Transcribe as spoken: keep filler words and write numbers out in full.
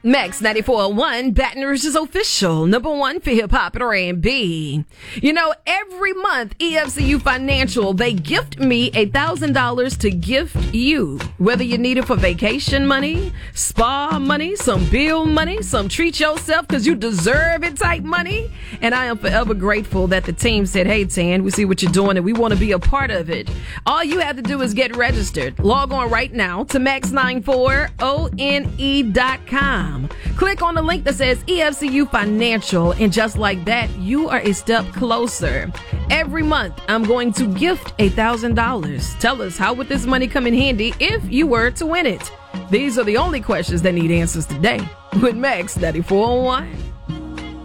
Max ninety-four point one, Baton Rouge's official number one for hip hop and R and B. You know, every month, E F C U Financial, they gift me one thousand dollars to gift you. Whether you need it for vacation money, spa money, some bill money, some treat yourself because you deserve it type money. And I am forever grateful that the team said, hey, Tan, we see what you're doing and we want to be a part of it. All you have to do is get registered. Log on right now to max ninety-four one dot com. Click on the link that says E F C U Financial, and just like that, you are a step closer. Every month, I'm going to gift one thousand dollars. Tell us, how would this money come in handy if you were to win it? These are the only questions that need answers today with Max ninety-four point one.